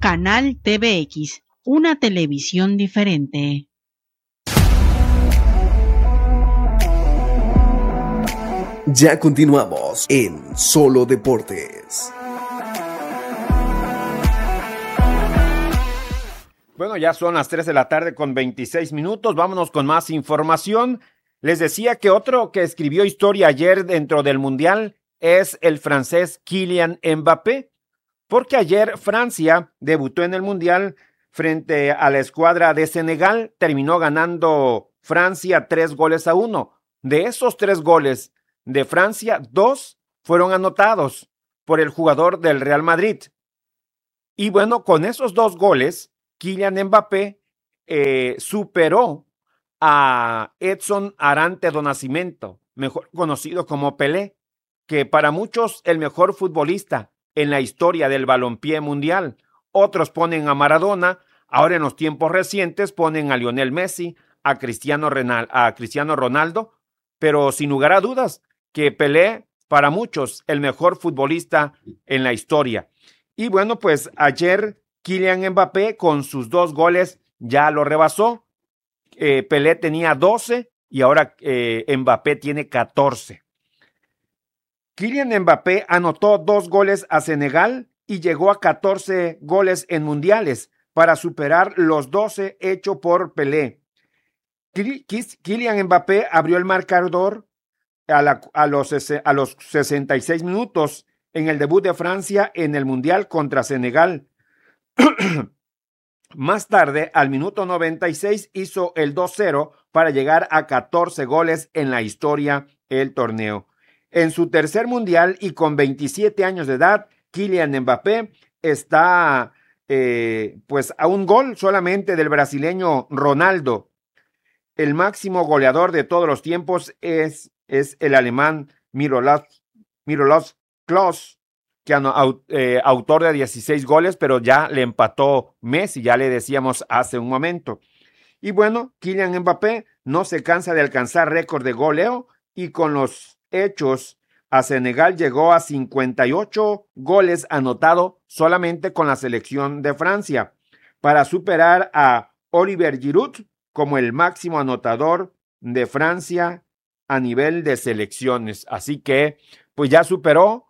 Canal TVX, una televisión diferente. Ya continuamos en Solo Deportes. Bueno, ya son las 3 de la tarde con 26 minutos. Vámonos con más información. Les decía que otro que escribió historia ayer dentro del Mundial es el francés Kylian Mbappé, porque ayer Francia debutó en el Mundial frente a la escuadra de Senegal. Terminó ganando Francia 3-1. De esos 3 goles de Francia, 2 fueron anotados por el jugador del Real Madrid. Y bueno, con esos 2 goles, Kylian Mbappé superó a Edson Arantes do Nascimento, mejor conocido como Pelé, que para muchos el mejor futbolista en la historia del balompié mundial. Otros ponen a Maradona, ahora en los tiempos recientes ponen a Lionel Messi, a Cristiano Ronaldo, pero sin lugar a dudas que Pelé, para muchos, el mejor futbolista en la historia. Y bueno, pues ayer Kylian Mbappé con sus 2 goles ya lo rebasó. Pelé tenía 12 y ahora Mbappé tiene 14. Kylian Mbappé anotó 2 goles a Senegal y llegó a 14 goles en mundiales para superar los 12 hechos por Pelé. Kylian Mbappé abrió el marcador a los 66 minutos en el debut de Francia en el Mundial contra Senegal. Más tarde, al minuto 96, hizo el 2-0 para llegar a 14 goles en la historia del torneo. En su tercer mundial y con 27 años de edad, Kylian Mbappé está pues a un gol solamente del brasileño Ronaldo. El máximo goleador de todos los tiempos es el alemán Miroslav Klose, que autor de 16 goles, pero ya le empató Messi, ya le decíamos hace un momento. Y bueno, Kylian Mbappé no se cansa de alcanzar récord de goleo y con los hechos a Senegal llegó a 58 goles anotados solamente con la selección de Francia, para superar a Olivier Giroud como el máximo anotador de Francia a nivel de selecciones. Así que pues ya superó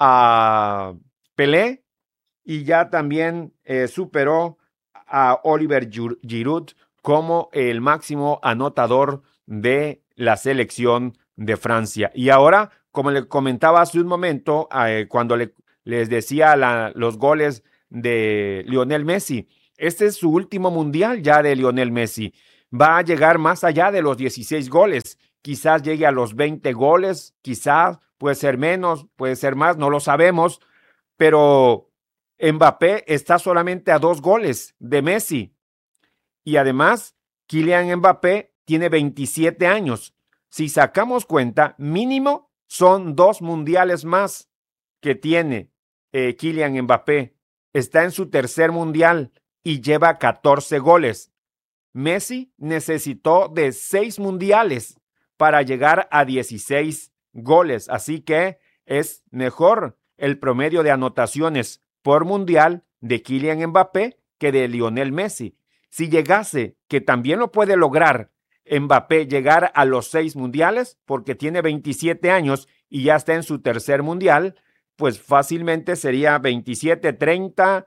a Pelé y ya también superó a Olivier Giroud como el máximo anotador de la selección de Francia. Y ahora, como le comentaba hace un momento, cuando les decía los goles de Lionel Messi, este es su último mundial ya de Lionel Messi. Va a llegar más allá de los 16 goles. Quizás llegue a los 20 goles, quizás puede ser menos, puede ser más, no lo sabemos, pero Mbappé está solamente a 2 goles de Messi. Y además, Kylian Mbappé tiene 27 años. Si sacamos cuenta, mínimo son 2 mundiales más que tiene Kylian Mbappé. Está en su tercer mundial y lleva 14 goles. Messi necesitó de 6 mundiales para llegar a 16 goles. Así que es mejor el promedio de anotaciones por mundial de Kylian Mbappé que de Lionel Messi. Si llegase, que también lo puede lograr Mbappé, llegar a los 6 mundiales, porque tiene 27 años y ya está en su tercer mundial, pues fácilmente sería 27, 30,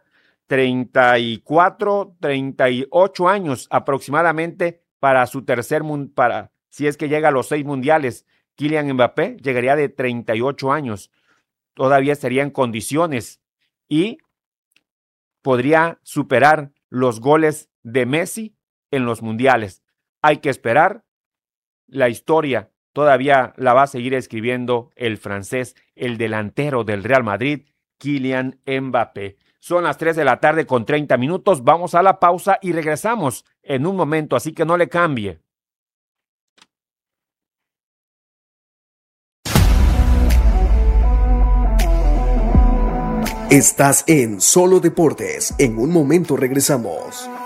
34, 38 años aproximadamente para su tercer mundial, si es que llega a los 6 mundiales. Kylian Mbappé llegaría de 38 años. Todavía estaría en condiciones y podría superar los goles de Messi en los mundiales. Hay que esperar. La historia todavía la va a seguir escribiendo el francés, el delantero del Real Madrid, Kylian Mbappé. Son las 3 de la tarde con 30 minutos. Vamos a la pausa y regresamos en un momento, así que no le cambie. Estás en Solo Deportes. En un momento regresamos.